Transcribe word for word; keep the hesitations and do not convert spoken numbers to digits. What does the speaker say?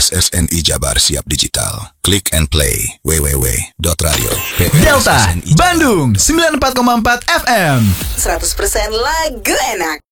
S S N I Jabar siap digital. Click and play w w w dot radio Delta Bandung sembilan puluh empat koma empat F M seratus persen lagu enak.